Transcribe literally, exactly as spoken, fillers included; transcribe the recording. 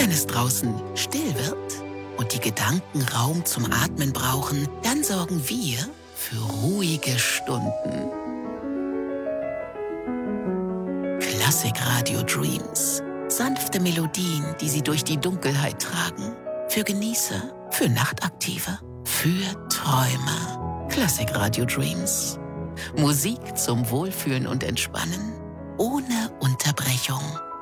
Wenn es draußen still wird und die Gedanken Raum zum Atmen brauchen, dann sorgen wir für ruhige Stunden. Klassikradio Dreams. Sanfte Melodien, die Sie durch die Dunkelheit tragen. Für Genießer, für Nachtaktive, für Träumer. Klassikradio Dreams. Musik zum Wohlfühlen und Entspannen. Ohne Unterbrechung.